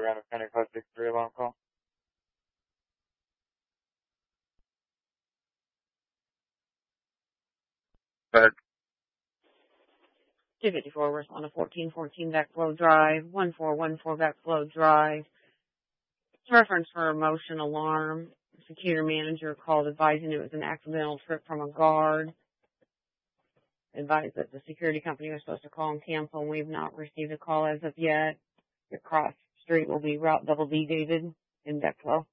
Random County 563 alarm call. Go ahead. 254, respond to 1414 Backflow Drive, 1414 Backflow Drive. It's reference for a motion alarm. The security manager called advising it was an accidental trip from a guard. Advised that the security company was supposed to call and cancel, and we've not received a call as of yet. Your cross street will be route double D David in Backflow.